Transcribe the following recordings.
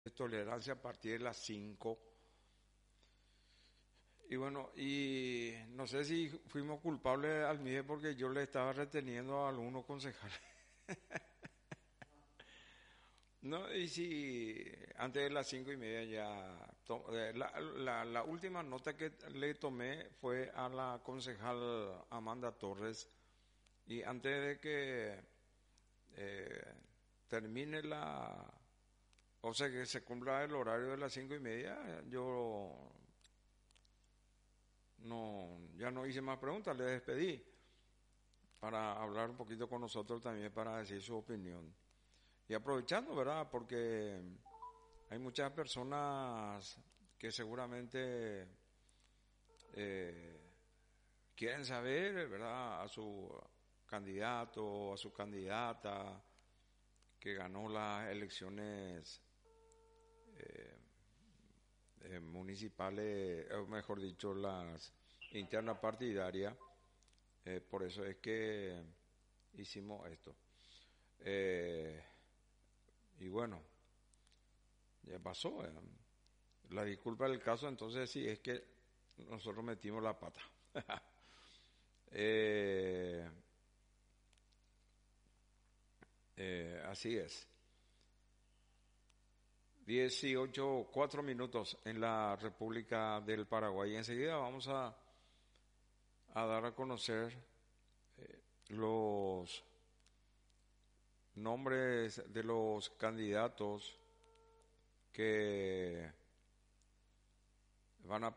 de tolerancia a partir de las 5. Y bueno, y no sé si fuimos culpables al MIDE porque yo le estaba reteniendo a algunos concejales. No, y si antes de las 5:30 ya... La última nota que le tomé fue a la concejal Amanda Torres y antes de que eh, termine o sea, que se cumpla el horario de las 5:30, yo ya no hice más preguntas, le despedí para hablar un poquito con nosotros también, para decir su opinión. Y aprovechando, ¿verdad? Porque hay muchas personas que seguramente eh, quieren saber, ¿verdad? A su candidato, a su candidata que ganó las elecciones municipales, o mejor dicho, las internas partidarias. Por eso es que hicimos esto. Eh, y bueno, ya pasó. La disculpa del caso, entonces sí, es que nosotros metimos la pata. eh, Así es. 18, 4 minutos en la República del Paraguay. Enseguida vamos a dar a conocer los nombres de los candidatos que van a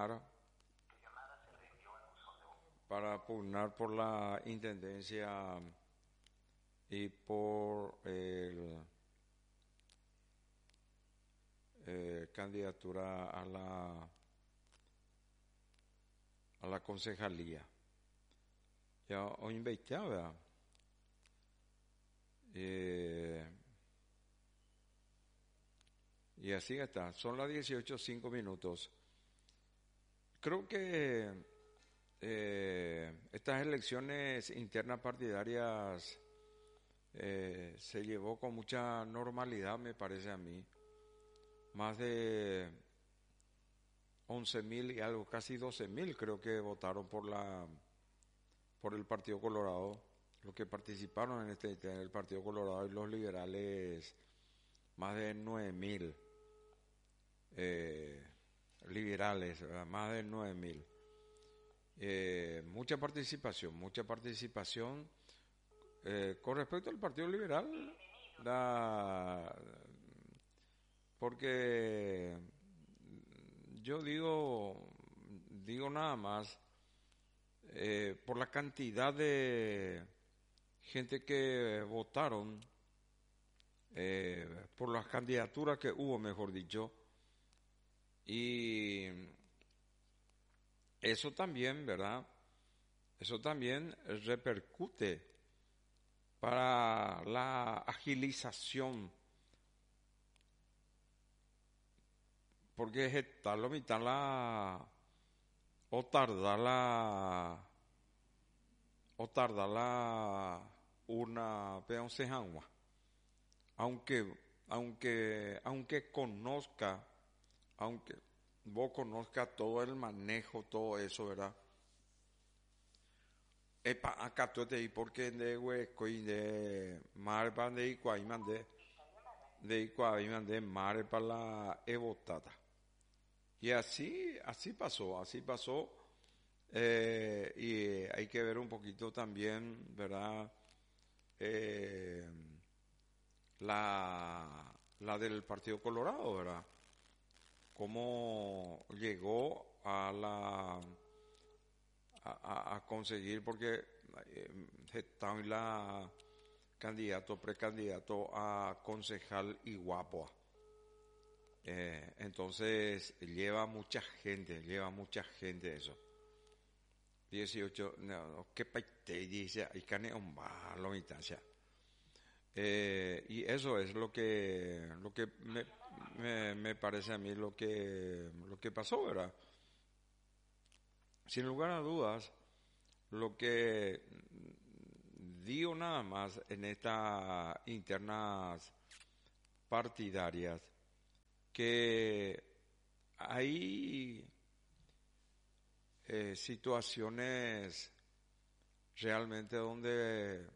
pugnar por la intendencia y por el candidatura a la concejalía. Ya hoy invitaba y así está. Son las 18:05. Creo que estas elecciones internas partidarias se llevó con mucha normalidad, me parece a mí. Más de 11.000 y algo, casi 12.000 creo que votaron por el Partido Colorado. Los que participaron en el Partido Colorado y los liberales, más de 9.000 liberales, ¿verdad? Más de 9.000. Mucha participación, mucha participación. Con respecto al Partido Liberal, porque yo digo nada más, por la cantidad de gente que votaron, por las candidaturas que hubo, mejor dicho, y eso también, ¿verdad? Eso también repercute para la agilización, porque es tal o mitad o tardarla una peoncejanwa, aunque conozca, aunque vos conozca todo el manejo, todo eso, ¿verdad? Epa, acá tú te di porque de hueco y de mar para de igual de igual mandé mar para la evotata. Y así pasó, y hay que ver un poquito también, ¿verdad? Eh, la del Partido Colorado, ¿verdad? Cómo llegó a conseguir, porque está en la precandidato a concejal Iguapoa. Entonces lleva mucha gente eso. 18, no, qué paite, dice, hay carne lo mitad. Y eso es lo que me parece a mí lo que pasó, ¿verdad? Sin lugar a dudas, lo que digo nada más en estas internas partidarias que hay situaciones realmente donde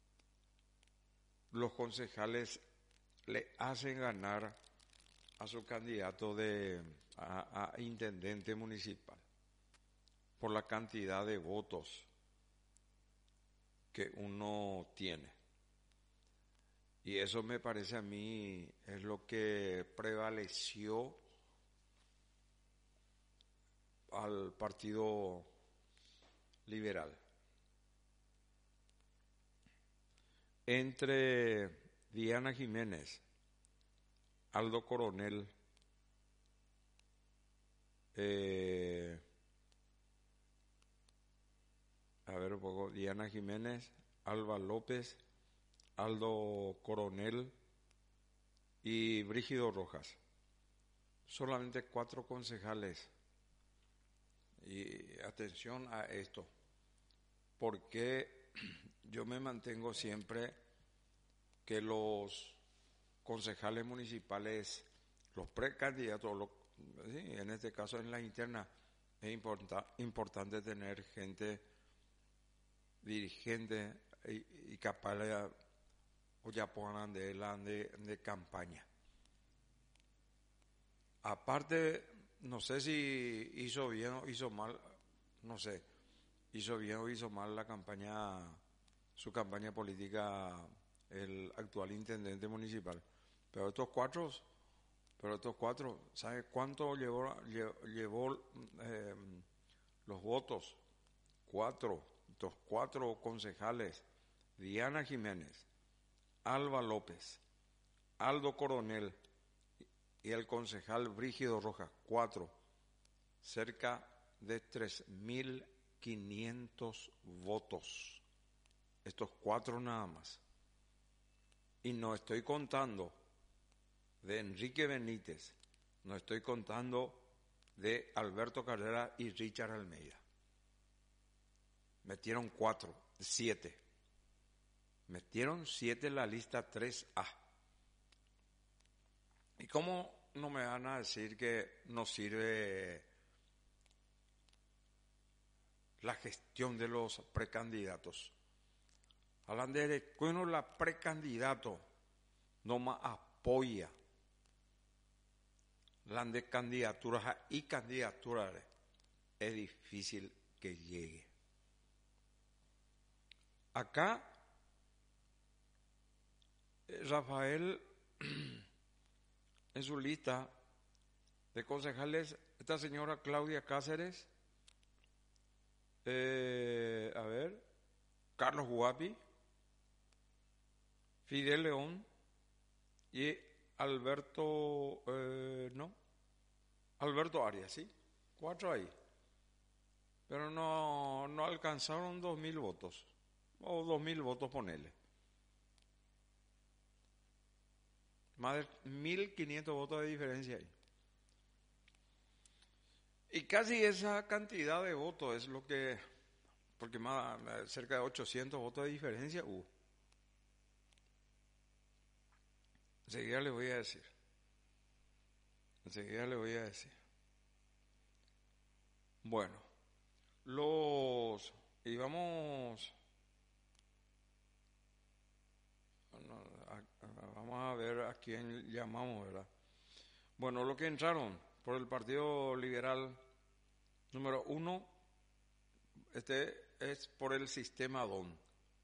los concejales le hacen ganar a su candidato a intendente municipal por la cantidad de votos que uno tiene. Y eso me parece a mí es lo que prevaleció al Partido Liberal. Entre Diana Jiménez, Aldo Coronel, Diana Jiménez, Alba López, Aldo Coronel y Brígido Rojas. Solamente 4 concejales. Y atención a esto, porque yo me mantengo siempre que los concejales municipales, los precandidatos, en este caso en la interna, es importante tener gente dirigente y capaz de campaña. Aparte, no sé si hizo bien o hizo mal, no sé, hizo bien o hizo mal su campaña política el actual intendente municipal. Pero estos cuatro, ¿sabe cuánto llevó los votos? 4, estos 4 concejales, Diana Jiménez, Alba López, Aldo Coronel y el concejal Brígido Rojas, 4, cerca de 3.500 votos. Estos 4 nada más. Y no estoy contando de Enrique Benítez, no estoy contando de Alberto Carrera y Richard Almeida. Metieron 7. Metieron 7 en la lista 3A. ¿Y cómo no me van a decir que no sirve la gestión de los precandidatos? Hablan de bueno, la precandidato no más apoya. Hablan de candidaturas y candidaturas. Es difícil que llegue. Acá, Rafael, en su lista de concejales, esta señora Claudia Cáceres, Carlos Huapi, Fidel León y Alberto Arias, ¿sí? 4 ahí. Pero no alcanzaron 2.000 votos, o 2.000 votos ponele. Más de 1.500 votos de diferencia ahí. Y casi esa cantidad de votos es lo que, porque más cerca de 800 votos de diferencia hubo. Enseguida les voy a decir. Bueno, vamos a ver a quién llamamos, ¿verdad? Bueno, los que entraron por el Partido Liberal número 1, este es por el sistema DON.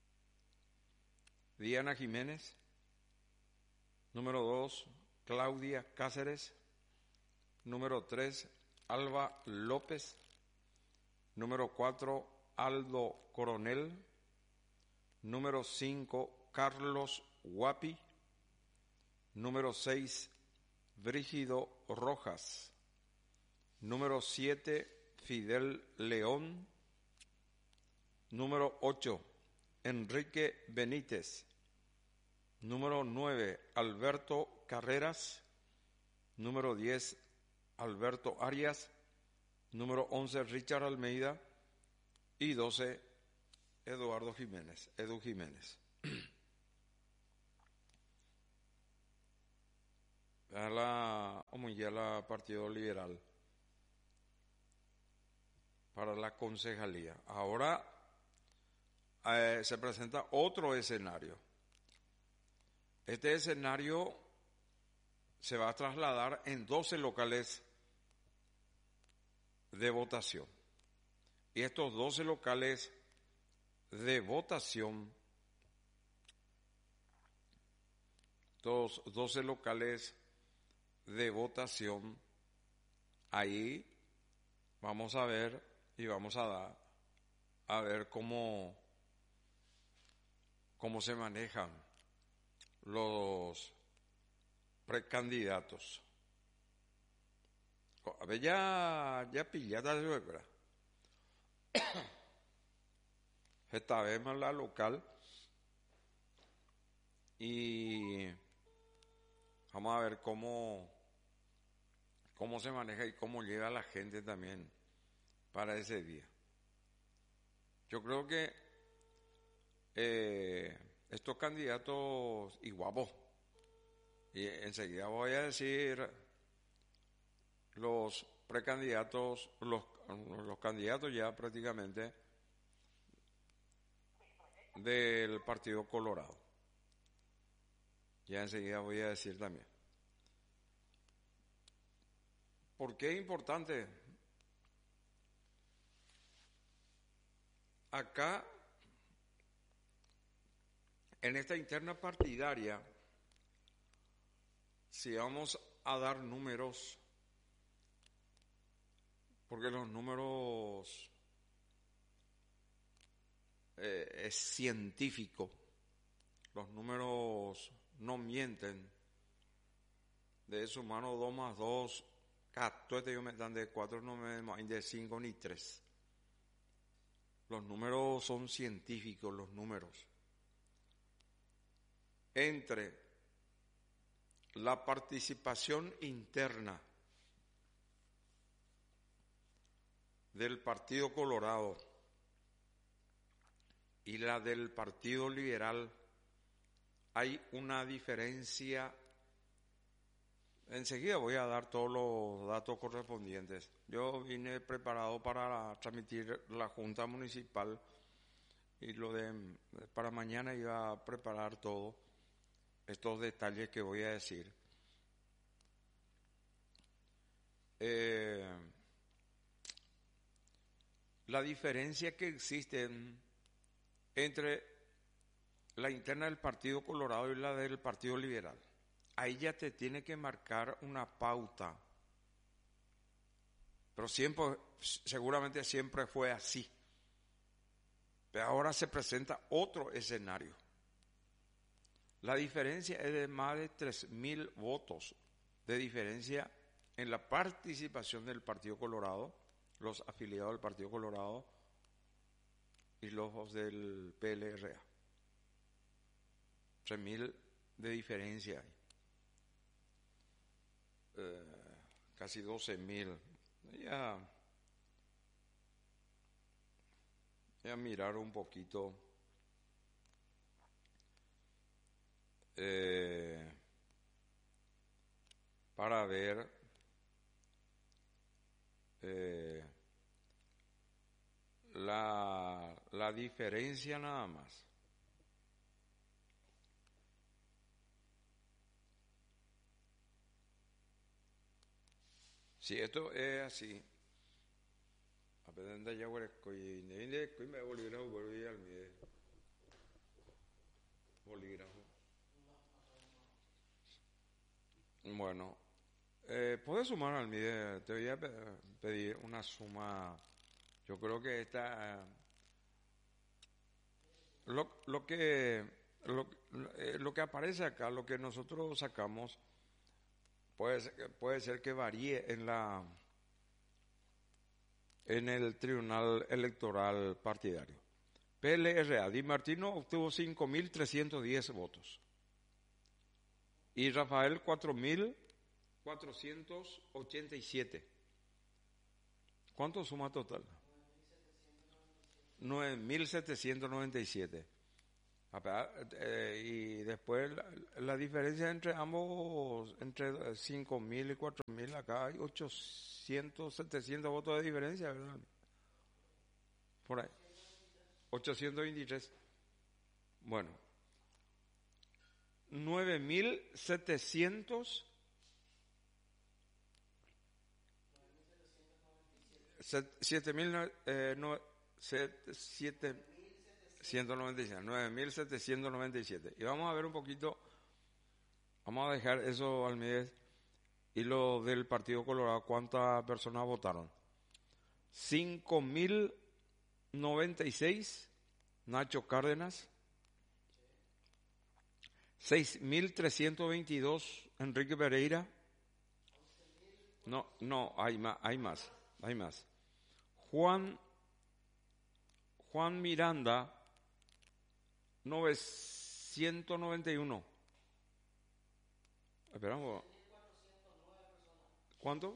Diana Jiménez. Número 2, Claudia Cáceres. Número 3, Alba López. Número 4, Aldo Coronel. Número 5, Carlos Huapi. Número 6, Brígido Rojas. Número 7, Fidel León. Número 8, Enrique Benítez. Número 9, Alberto Carreras. Número 10, Alberto Arias. Número 11, Richard Almeida. Y 12, Edu Jiménez. Miguel Partido Liberal para la concejalía. Ahora se presenta otro escenario. Este escenario se va a trasladar en 12 locales de votación. Y estos 12 locales de votación, estos 12 locales de votación, ahí vamos a ver y vamos a ver cómo se manejan los precandidatos. A ver, ya pillada de suegra. Esta vez más la local. Y vamos a ver cómo se maneja y cómo llega la gente también para ese día. Yo creo que estos candidatos y guapos, y enseguida voy a decir los precandidatos, los candidatos ya prácticamente del Partido Colorado. Ya enseguida voy a decir también. ¿Por qué es importante? Acá, en esta interna partidaria, si vamos a dar números, porque los números es científico, los números no mienten. De eso, mano, 2 más 2, 14, yo me dan de 4, no me dan de 5 ni 3. Los números son científicos, los números. Entre la participación interna del Partido Colorado y la del Partido Liberal, hay una diferencia. Enseguida voy a dar todos los datos correspondientes. Yo vine preparado para transmitir la Junta Municipal y para mañana iba a preparar todos estos detalles que voy a decir. La diferencia que existe entre la interna del Partido Colorado y la del Partido Liberal, ahí ya te tiene que marcar una pauta, pero seguramente siempre fue así. Pero ahora se presenta otro escenario. La diferencia es de más de 3,000 votos de diferencia en la participación del Partido Colorado, los afiliados del Partido Colorado y los del PLRA. 3,000 de diferencia hay. Casi 12,000. Ya mirar un poquito para ver la diferencia nada más. Si esto es así, apenas ya me bolígrafo vuelve al bolígrafo. Bueno, puedes sumar al MIDE. Te voy a pedir una suma. Yo creo que esta lo que aparece acá, lo que nosotros sacamos, puede ser que varíe en el Tribunal Electoral Partidario. PLRA, Di Martino obtuvo 5,310 votos y Rafael 4,487. ¿Cuánto suma total? 9,797. Y después la diferencia entre ambos, entre 5.000 y 4.000, acá hay 800, 700 votos de diferencia, ¿verdad? Por ahí. 823. Bueno, 9.700, 9.797. Y vamos a ver un poquito, vamos a dejar eso al medio. Y lo del Partido Colorado, ¿cuántas personas votaron? 5.096, Nacho Cárdenas. 6.322, Enrique Pereira. No, hay más. Juan Miranda, 991. Esperamos. ¿Cuánto?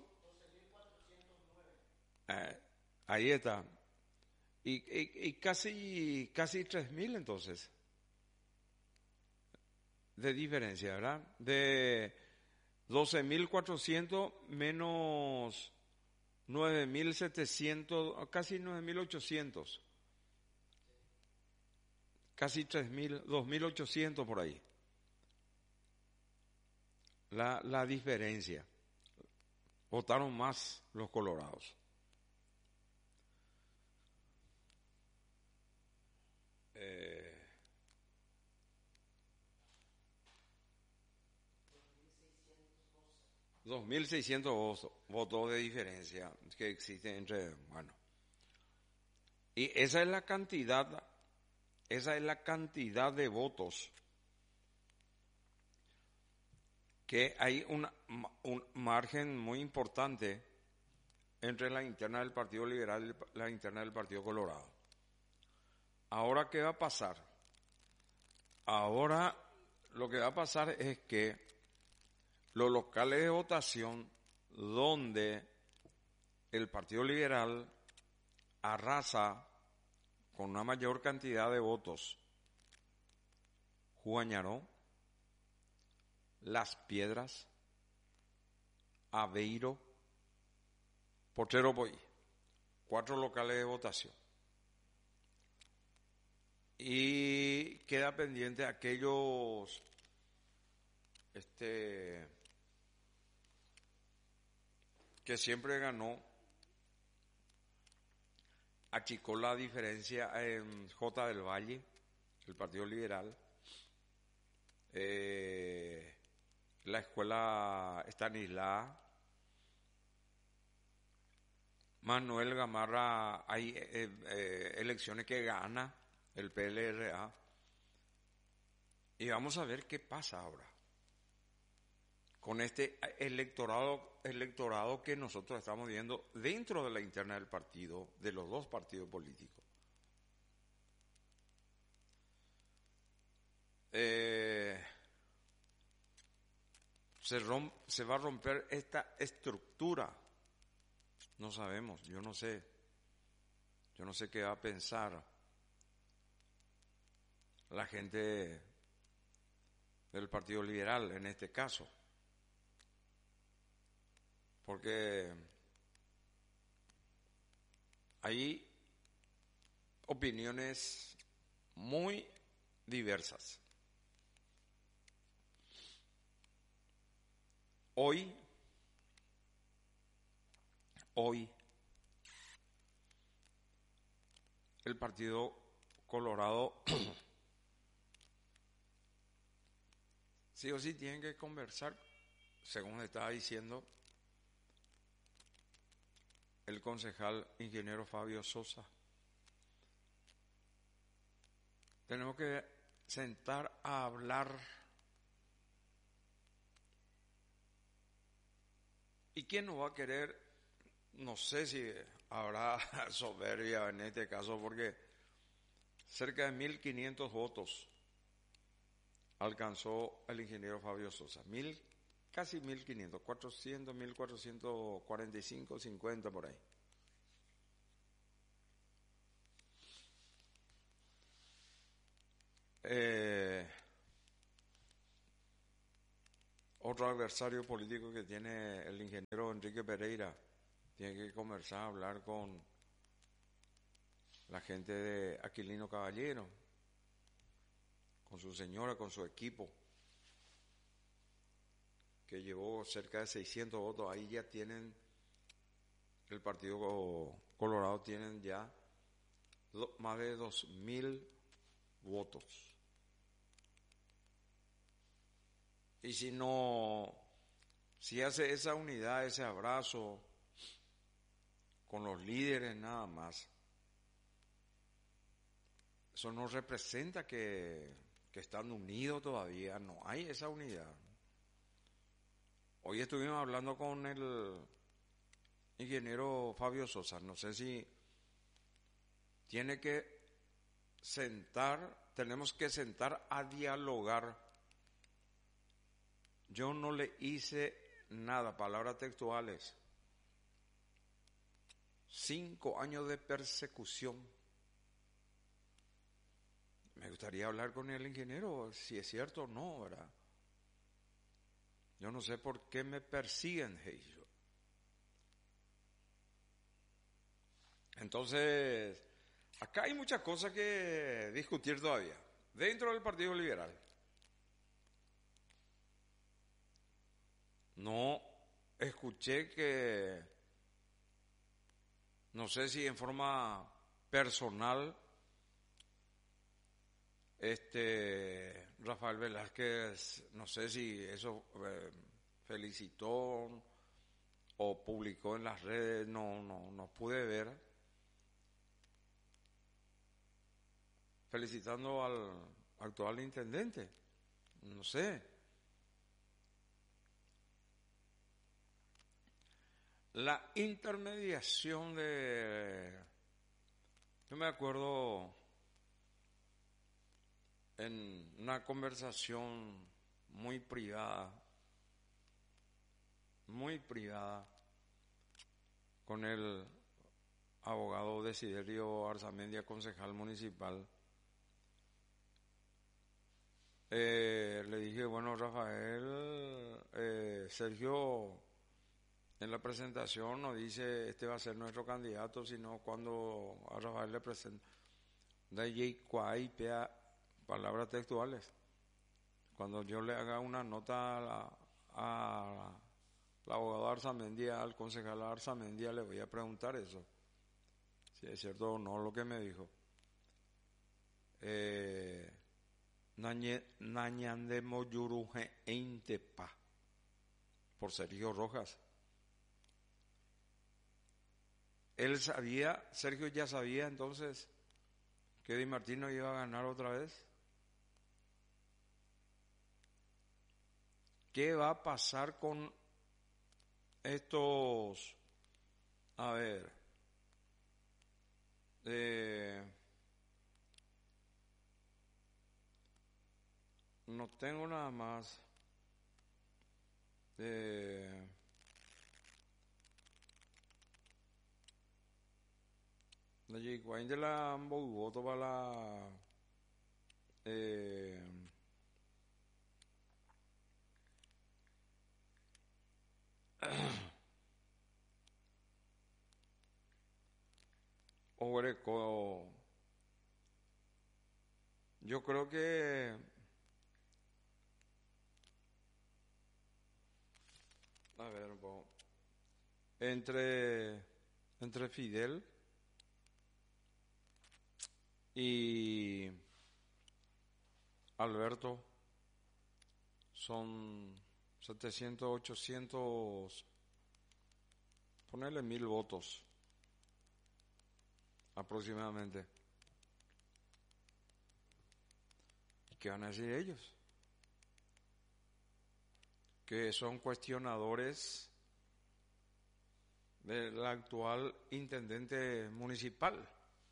Ahí está. Y casi 3.000 entonces. De diferencia, ¿verdad? De 12.400 menos 9.700, casi 9.800. Casi 3.000, 2.800 por ahí. La diferencia. Votaron más los colorados. Eh, 2.600 votos de diferencia que existen entre, bueno. Y esa es la cantidad de votos que hay un margen muy importante entre la interna del Partido Liberal y la interna del Partido Colorado. Ahora, ¿qué va a pasar? Ahora lo que va a pasar es que los locales de votación donde el Partido Liberal arrasa con una mayor cantidad de votos, Juañaró, Las Piedras, Aveiro, Potrero Boí, 4 locales de votación. Y queda pendiente aquellos que siempre ganó, achicó la diferencia en J del Valle, el Partido Liberal, la escuela Estanislao, Manuel Gamarra, hay elecciones que gana el PLRA, y vamos a ver qué pasa ahora con este electorado que nosotros estamos viendo dentro de la interna del partido, de los dos partidos políticos. Se va a romper esta estructura. No sabemos, yo no sé qué va a pensar la gente del Partido Liberal en este caso. Porque hay opiniones muy diversas. Hoy, el Partido Colorado sí o sí tienen que conversar, según estaba diciendo el concejal ingeniero Fabio Sosa. Tenemos que sentar a hablar. ¿Y quién no va a querer? No sé si habrá soberbia en este caso, porque cerca de 1.500 votos alcanzó el ingeniero Fabio Sosa. Casi 1.500, 400, 1.445, 50 por ahí. Otro adversario político que tiene el ingeniero Enrique Pereira, tiene que comenzar a hablar con la gente de Aquilino Caballero, con su señora, con su equipo, que llevó cerca de 600 votos. Ahí ya tienen, el Partido Colorado tienen ya más de 2.000 votos. Y si hace esa unidad, ese abrazo con los líderes nada más, eso no representa que están unidos todavía, no hay esa unidad. Hoy estuvimos hablando con el ingeniero Fabio Sosa, no sé si tenemos que sentar a dialogar. Yo no le hice nada, palabras textuales. 5 años de persecución. Me gustaría hablar con el ingeniero, si es cierto o no, ¿verdad? Yo no sé por qué me persiguen ellos. Entonces, acá hay muchas cosas que discutir todavía, dentro del Partido Liberal. No escuché que, no sé si en forma personal, Rafael Velázquez, no sé si eso felicitó o publicó en las redes, no pude ver, felicitando al actual intendente, no sé. La intermediación yo me acuerdo en una conversación muy privada, con el abogado Desiderio Arzamendia, concejal municipal. Le dije, bueno, Rafael, Sergio en la presentación nos dice, este va a ser nuestro candidato, sino cuando a Rafael le presenta, palabras textuales. Cuando yo le haga una nota al abogado Arzamendia, al concejal Arzamendia, le voy a preguntar eso, si es cierto o no lo que me dijo. Nañande Moyuruje Eintepa, por Sergio Rojas. Sergio ya sabía entonces que Di Martino iba a ganar otra vez. ¿Qué va a pasar con estos? A ver, no tengo nada más. De la voto para la Obreco. Yo creo que a ver un poco entre Fidel y Alberto son 700, 800, ponerle 1.000 votos aproximadamente. ¿Y qué van a decir ellos? Que son cuestionadores del actual intendente municipal.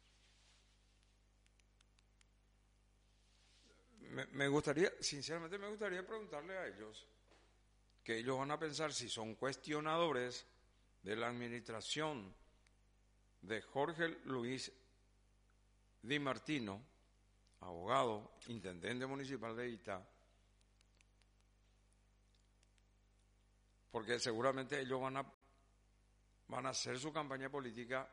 Sinceramente me gustaría preguntarle a ellos, que ellos van a pensar si son cuestionadores de la administración de Jorge Luis Di Martino, abogado, intendente municipal de Itá, porque seguramente ellos van a hacer su campaña política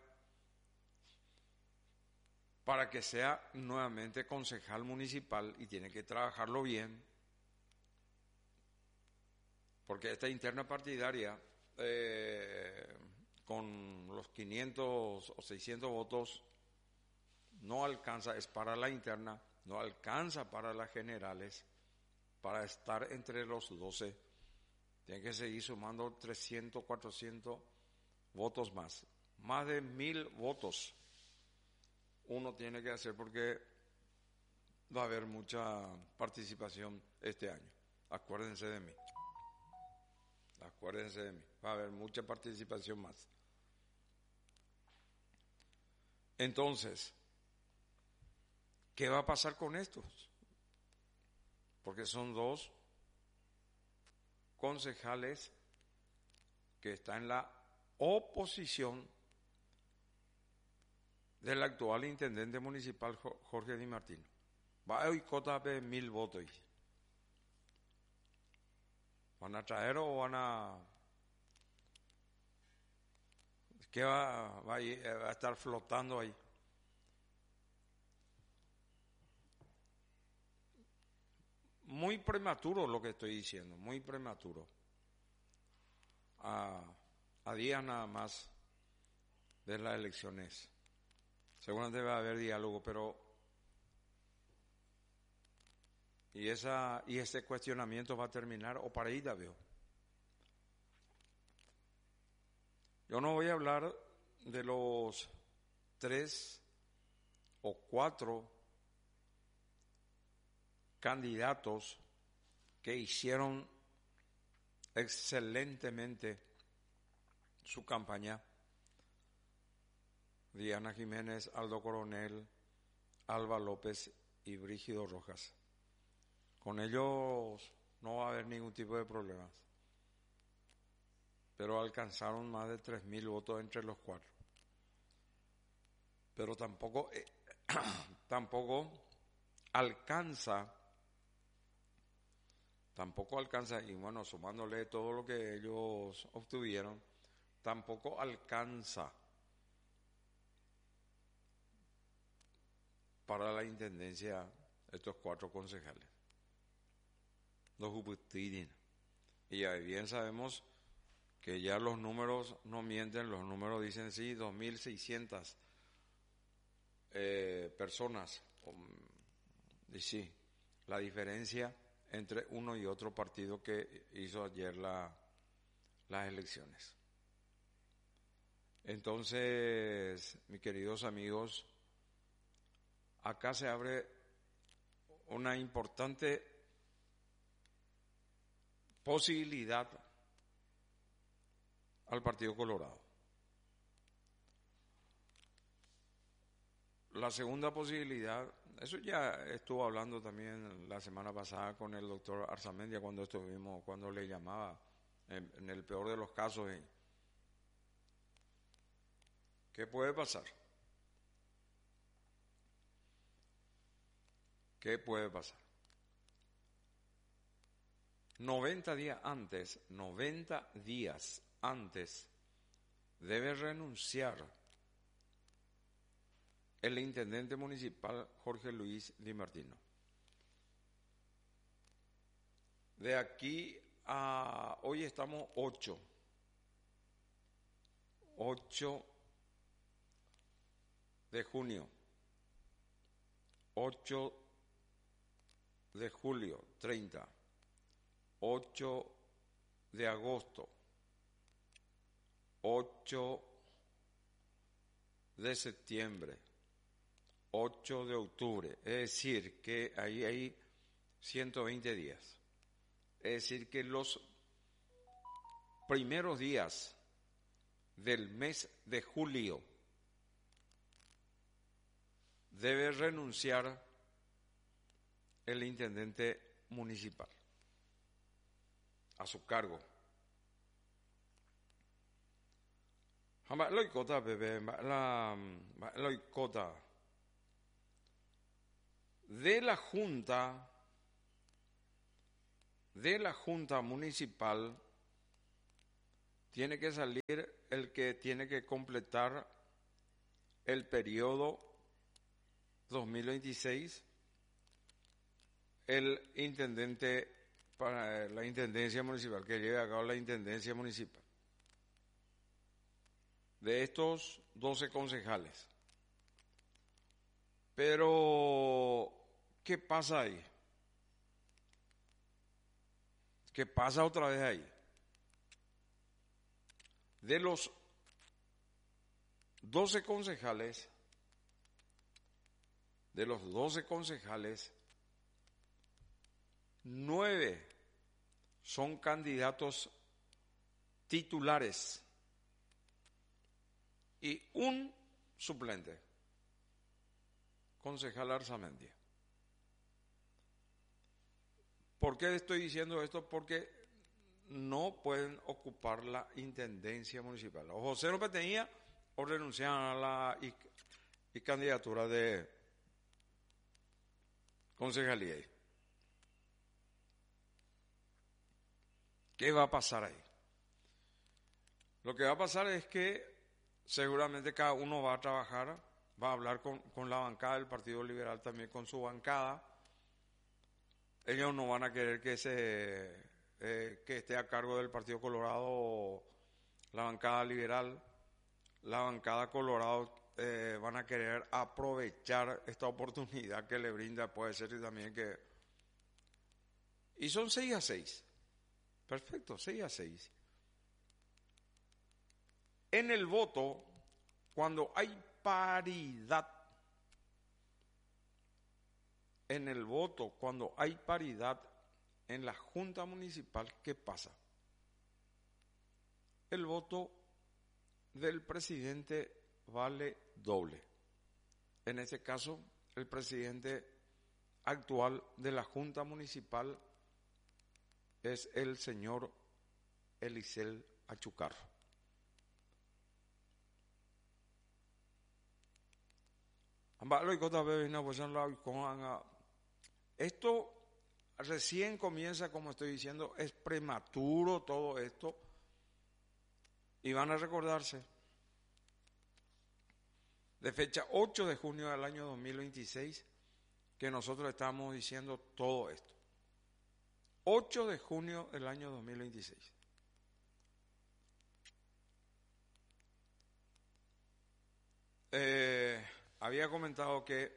para que sea nuevamente concejal municipal y tiene que trabajarlo bien, porque esta interna partidaria con los 500 o 600 votos no alcanza, es para la interna, no alcanza para las generales, para estar entre los 12. Tiene que seguir sumando 300, 400 votos más de 1000 votos uno tiene que hacer porque va a haber mucha participación este año. Acuérdense de mí. Acuérdense de mí. Va a haber mucha participación más. Entonces, ¿qué va a pasar con estos? Porque son 2 concejales que están en la oposición del actual intendente municipal Jorge Di Martino. Va a hoy cota de 1000 votos. ¿Van a traer o van a...? ¿Qué va a estar flotando ahí? Muy prematuro lo que estoy diciendo, muy prematuro. A días nada más de las elecciones. Seguramente va a haber diálogo, pero y ese cuestionamiento va a terminar o para ahí la veo. Yo no voy a hablar de los 3 o 4 candidatos que hicieron excelentemente su campaña. Diana Jiménez, Aldo Coronel, Alba López y Brígido Rojas. Con ellos no va a haber ningún tipo de problemas. Pero alcanzaron más de 3000 votos entre los 4. Pero tampoco alcanza, y bueno, sumándole todo lo que ellos obtuvieron, tampoco alcanza para la intendencia estos 4 concejales. Los Juputirin. Y ya bien sabemos que ya los números no mienten, los números dicen sí, 2600 personas. Y sí, la diferencia entre uno y otro partido que hizo ayer las elecciones. Entonces, mis queridos amigos, acá se abre una importante posibilidad al Partido Colorado. La segunda posibilidad, eso ya estuvo hablando también la semana pasada con el doctor Arzamendia cuando le llamaba, en el peor de los casos. ¿Qué puede pasar? ¿Qué puede pasar? 90 días antes debe renunciar el intendente municipal Jorge Luis Di Martino. De aquí a hoy estamos 8 de junio, 8 de julio, 30, 8 de agosto, 8 de septiembre, 8 de octubre, es decir, que ahí hay 120 días. Es decir, que los primeros días del mes de julio debe renunciar el intendente municipal a su cargo. de la Junta Municipal tiene que salir el que tiene que completar el periodo 2026, el intendente para la intendencia municipal, que lleve a cabo la intendencia municipal. De estos 12 concejales. Pero, ¿qué pasa ahí? ¿Qué pasa otra vez ahí? De los 12 concejales, 9 son candidatos titulares y un suplente, concejal Arzamendia. ¿Por qué estoy diciendo esto? Porque no pueden ocupar la intendencia municipal. O José López tenía o renuncian a la y candidatura de concejalía. ¿Qué va a pasar ahí? Lo que va a pasar es que seguramente cada uno va a trabajar, va a hablar con la bancada del Partido Liberal, también con su bancada. Ellos no van a querer que esté a cargo del Partido Colorado la bancada liberal. La bancada Colorado van a querer aprovechar esta oportunidad que le brinda, puede ser también que... Y son 6-6. Perfecto, 6-6. En el voto, cuando hay paridad, en la Junta Municipal, ¿qué pasa? El voto del presidente vale doble. En este caso, el presidente actual de la Junta Municipal es el señor Elisel Achucarro. Esto recién comienza, como estoy diciendo, es prematuro todo esto, y van a recordarse de fecha 8 de junio del año 2026 que nosotros estamos diciendo todo esto. 8 de junio del año 2026. Había comentado que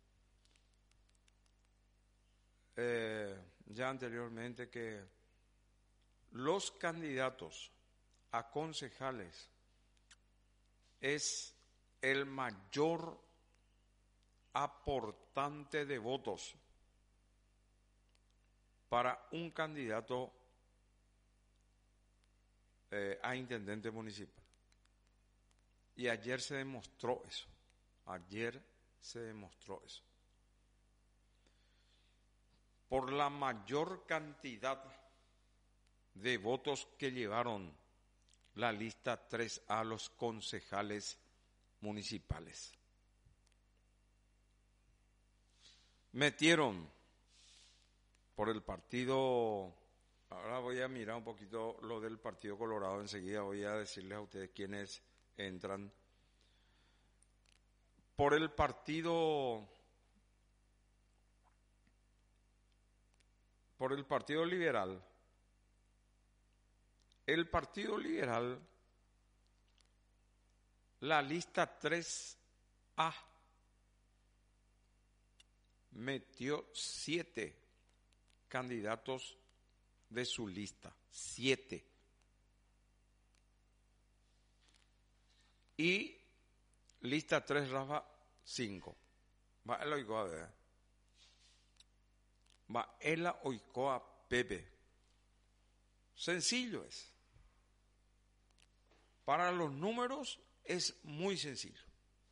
ya anteriormente que los candidatos a concejales es el mayor aportante de votos para un candidato a intendente municipal. Y ayer se demostró eso. Por la mayor cantidad de votos que llevaron la lista 3A a los concejales municipales. Metieron por el partido, ahora voy a mirar un poquito lo del Partido Colorado, enseguida voy a decirles a ustedes quiénes entran. Por el Partido Liberal. El Partido Liberal, la lista 3A metió 7 candidatos de su lista, 7. Y lista 3, Rafa, 5. Va el Oikoa, ¿verdad? Va el Oikoa Pepe. Sencillo es. Para los números es muy sencillo.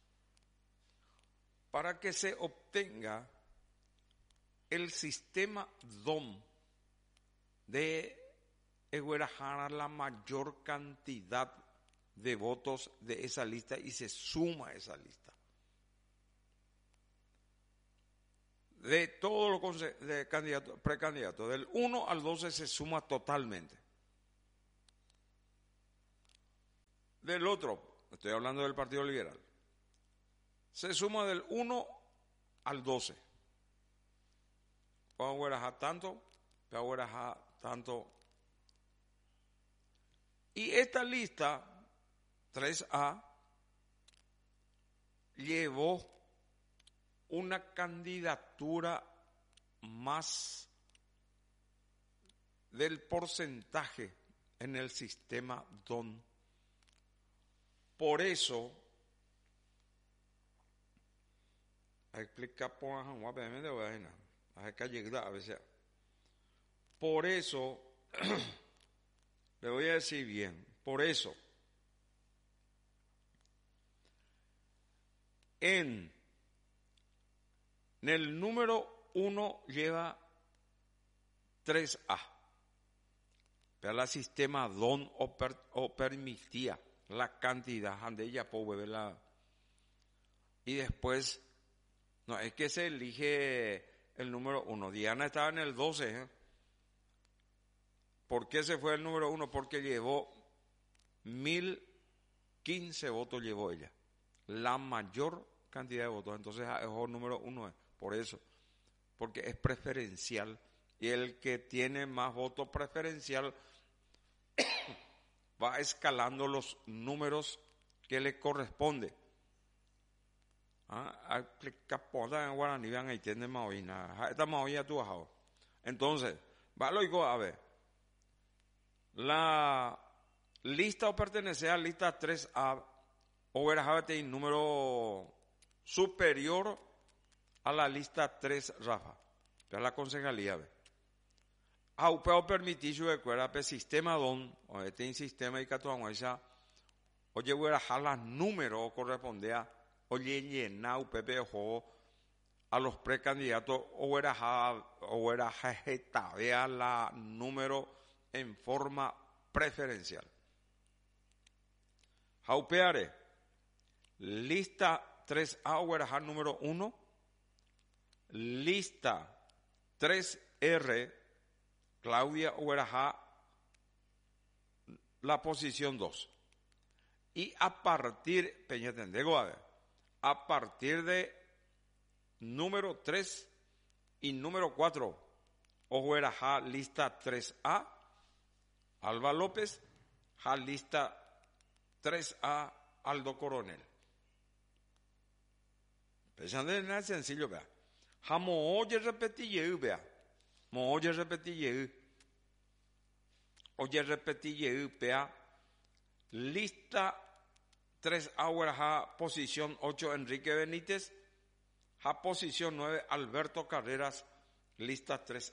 Para que se obtenga el sistema DOM de Eguerajara la mayor cantidad de votos de esa lista y se suma a esa lista. de todos los de candidatos, precandidatos, del 1 al 12 se suma totalmente. Del otro, estoy hablando del Partido Liberal, se suma del 1 al 12. Tanto, tanto. Y esta lista 3A llevó una candidatura más del porcentaje en el sistema DON. Por eso, por eso, le voy a decir bien, por eso, en el número 1 lleva 3A. Pero el sistema DON o permitía la cantidad de ella puede la. Y después, no, es que se elige el número 1. Diana estaba en el 12, ¿eh? ¿Por qué se fue el número 1? Porque llevó 1015 votos, llevó ella. La mayor cantidad de votos. Entonces es el número 1, por eso. Porque es preferencial. Y el que tiene más votos preferencial va escalando los números que le corresponde. Entonces, va luego a ver. La lista o pertenece a la lista 3A o era número superior a la lista 3 Rafa. Ya la concejalía ve. Puedo permitir su recuerda el sistema DON o este sistema y catuanguesa oye voy a dejar los números correspondía oye llena UPP juego a los precandidatos o era vea la número en forma preferencial. Jaupeare lista 3A o era número 1, lista 3R Claudia Uberajá, la posición 2. Y a partir, a partir de número 3 y número 4, Uberajá, lista 3A, Alba López, ja lista 3A, Aldo Coronel. Pensando en el sencillo, vea. Jamo oye repetir, vea. Oye repetir, vea. Lista 3 ahora posición 8 Enrique Benítez, posición 9 Alberto Carreras, lista 3A.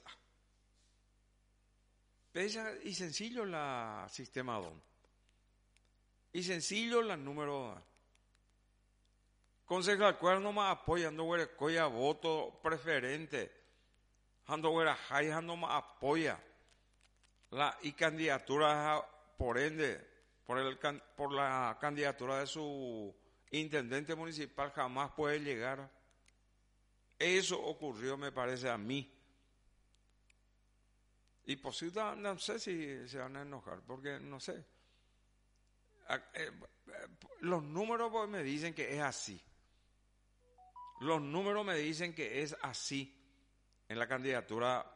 Pesa y sencillo la sistema DON. Y sencillo la número. Consejo al cual no más apoyando coya voto preferente. Ando jai ando más apoya la y candidatura por ende por la candidatura de su intendente municipal jamás puede llegar. Eso ocurrió, me parece a mí. Y por si no sé si se van a enojar, porque no sé. Los números pues me dicen que es así. Los números me dicen que es así en la candidatura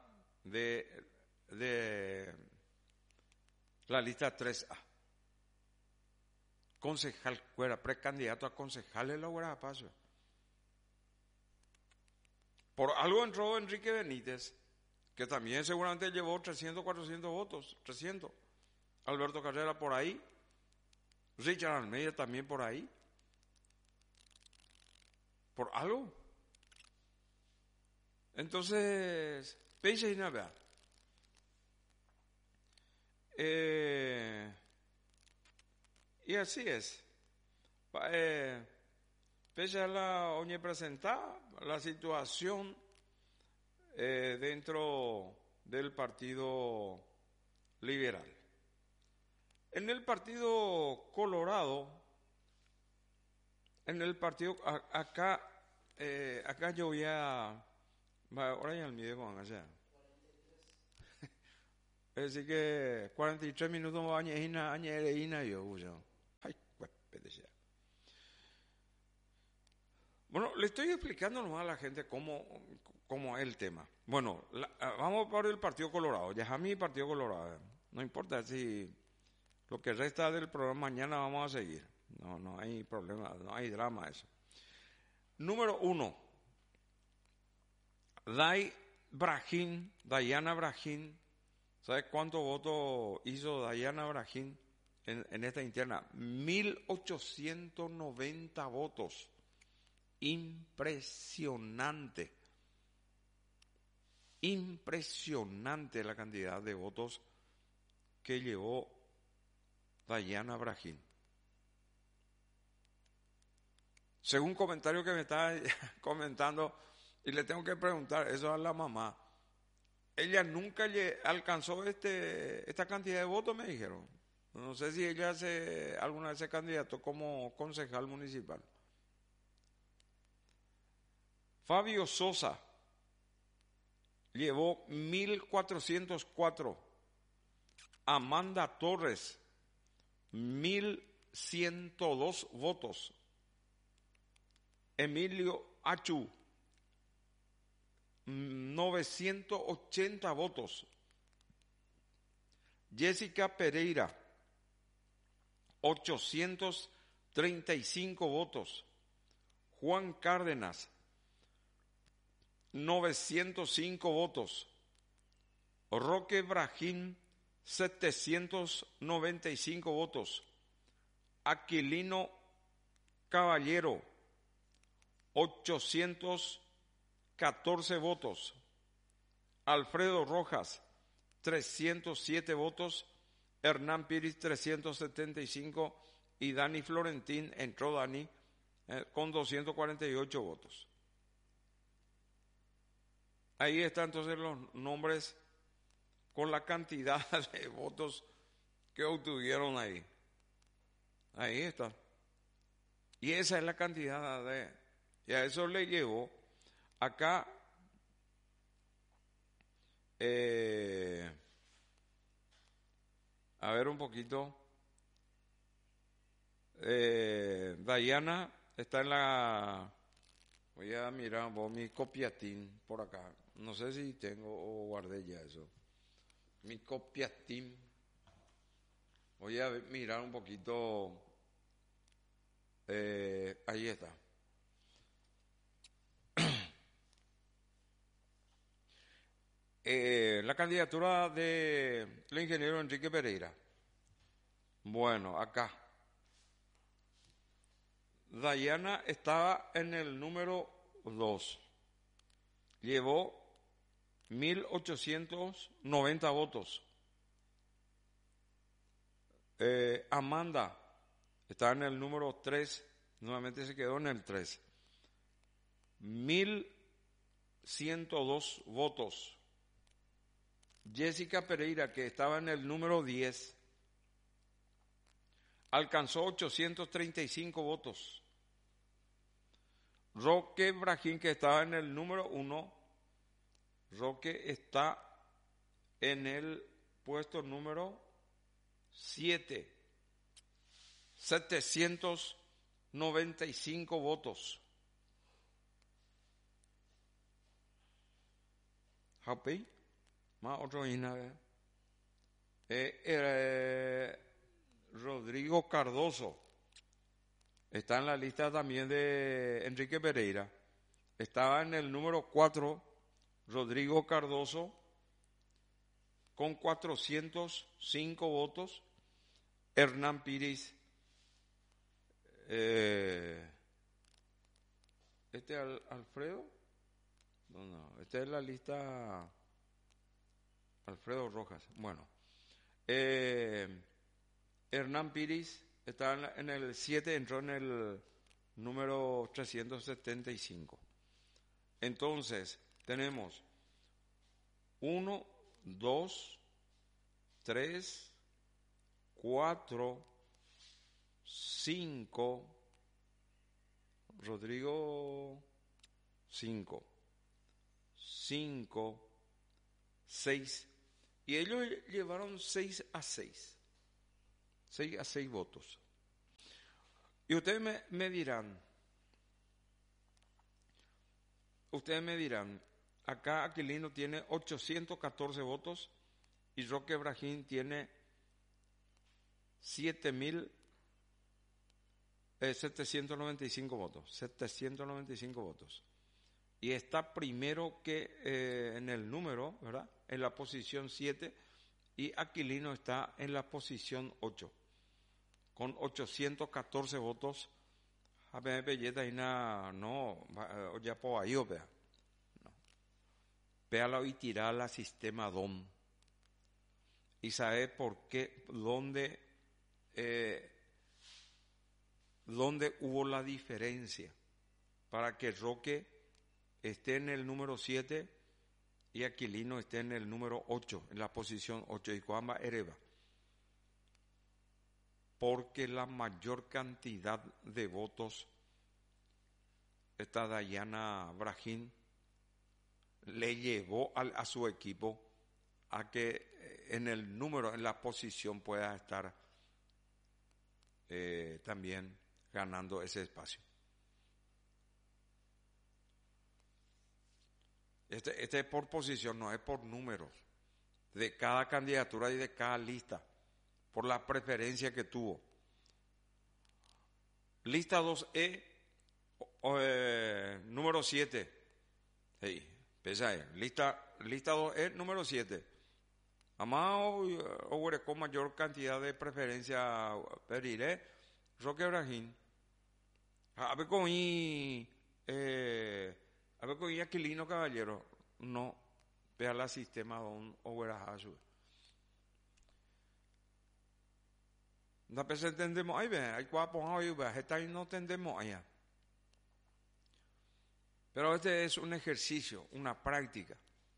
de la lista 3A. Concejal, fuera precandidato a concejal en la Guardia Paso. Por algo entró Enrique Benítez, que también seguramente llevó 300, 400 votos, 300. Alberto Carrera por ahí, Richard Almeida también por ahí. Por algo. Entonces, pense y nada. Y así es. Pese a la omnipresentada, la situación dentro del Partido Liberal. En el Partido Colorado, en el partido acá yo voy a Va, ahora ya el mide con allá. Es decir que 43 minutos va añereina yo. Ay, pues, bueno, le estoy explicando nomás a la gente cómo es el tema. Bueno, vamos por el Partido Colorado. Ya a mi Partido Colorado. No importa si lo que resta del programa mañana vamos a seguir. No hay problema, no hay drama eso. Número 1. Diana Brahim. ¿Sabes cuántos votos hizo Diana Brahim en esta interna? 1890 votos. Impresionante. Impresionante la cantidad de votos que llevó Diana Brahim. Según un comentario que me está comentando, y le tengo que preguntar eso a la mamá, ella nunca alcanzó esta cantidad de votos, me dijeron. No sé si ella alguna vez se candidató como concejal municipal. Fabio Sosa llevó 1404. Amanda Torres, 1102 votos. Emilio Achu, 980 votos. Jessica Pereira, 835 votos. Juan Cárdenas, 905 votos. Roque Brahim, 795 votos. Aquilino Caballero, 814 votos. Alfredo Rojas, 307 votos. Hernán Piris, 375. Y Dani Florentín, entró Dani, con 248 votos. Ahí están entonces los nombres con la cantidad de votos que obtuvieron ahí. Ahí está. Y esa es la cantidad y a eso le llevó acá a ver un poquito. Diana está en la... Voy a mirar mi copiatín por acá. No sé si tengo o guardé ya eso. Mi copiatín. Voy a mirar un poquito. Ahí está. La candidatura del ingeniero Enrique Pereira. Bueno, acá. Diana estaba en el número 2. Llevó 1890 votos. Amanda está en el número 3. Nuevamente se quedó en el 3. 1102 votos. Jessica Pereira, que estaba en el número 10, alcanzó 835 votos. Roque Brahim, que estaba en el número 1, Roque está en el puesto número 7, 795 votos. Happy, más otro Rodrigo Cardoso está en la lista también de Enrique Pereira. Estaba en el número 4, Rodrigo Cardoso, con 405 votos. Hernán Piris, Alfredo, no, esta es la lista Alfredo Rojas. Bueno, Hernán Piris está en el 7, entró en el número 375. Entonces, tenemos 1, 2, 3, 4, 5, Rodrigo 5, 5, 6, y ellos llevaron 6-6 votos. Y ustedes me dirán, acá Aquilino tiene 814 votos y Roque Brahim tiene 795 votos. Y está primero que en el número, ¿verdad? En la posición 7, y Aquilino está en la posición 8, con 814 votos. Véalo y tira la sistema DOM. Y sabe por qué, dónde hubo la diferencia para que Roque esté en el número 7 y Aquilino esté en el número 8, en la posición 8, y Cuamba Ereba. Porque la mayor cantidad de votos, esta Dayana Brahim, le llevó a su equipo a que en el número, en la posición, pueda estar también ganando ese espacio. Este es por posición, no es por números de cada candidatura y de cada lista, por la preferencia que tuvo. Lista 2E, número 7. Hey, pesa ahí. Lista 2E, número 7. Amado, o con mayor cantidad de preferencia, pediré Roque Brahim. A ver con Aquilino Caballero. No, vea la sistema don Oguerajasu. No pues entendemos, ahí ve, hay cuatro ahí ve, ahí no entendemos allá. Pero este es un ejercicio, una práctica.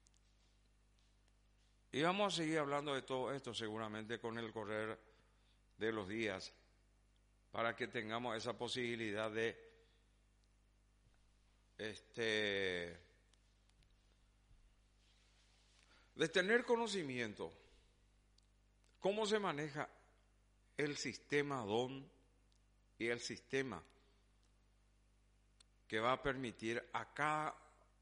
Y vamos a seguir hablando de todo esto seguramente con el correr de los días, para que tengamos esa posibilidad de tener conocimiento. ¿Cómo se maneja el sistema DON y el sistema que va a permitir a cada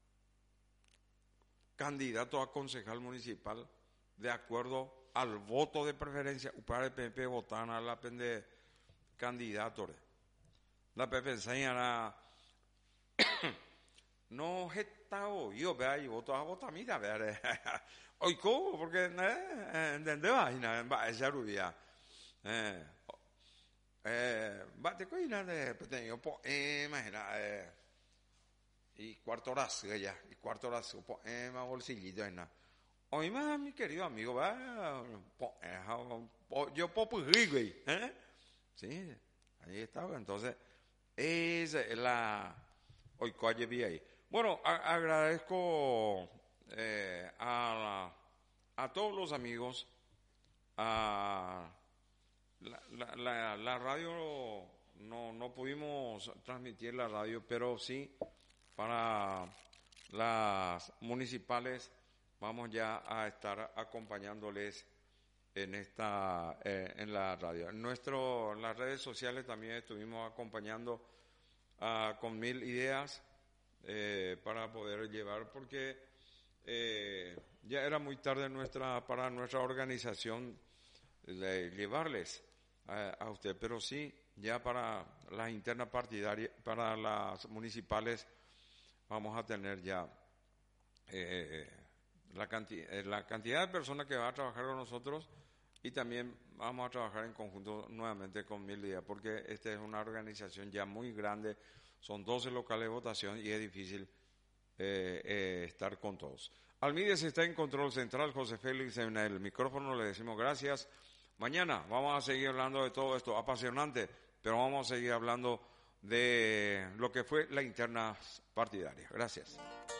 candidato a concejal municipal, de acuerdo al voto de preferencia, para el PP votar a la pende candidato? La PP enseñará no gestao, yo vea y voto a votar, mira, ver. Hoy cómo, porque entendés, va esa rubia. Bate coina de pequeño poema, y cuarto horacio poema, bolsillito, hoy más, mi querido amigo, va, yo popurrí, güey, sí, ahí estaba. Entonces, esa es la, hoy coye vi ahí. Bueno, agradezco a todos los amigos, a la radio, no pudimos transmitir la radio, pero sí para las municipales vamos ya a estar acompañándoles en la radio. En las redes sociales también estuvimos acompañando con 1000 ideas para poder llevar, porque ya era muy tarde para nuestra organización de llevarles a usted, pero sí, ya para las internas partidarias, para las municipales, vamos a tener ya la cantidad de personas que va a trabajar con nosotros, y también vamos a trabajar en conjunto nuevamente con 1000 días, porque esta es una organización ya muy grande, son 12 locales de votación y es difícil estar con todos. Almides está en control central, José Félix en el micrófono, le decimos gracias. Mañana vamos a seguir hablando de todo esto, apasionante, pero vamos a seguir hablando de lo que fue la interna partidaria. Gracias.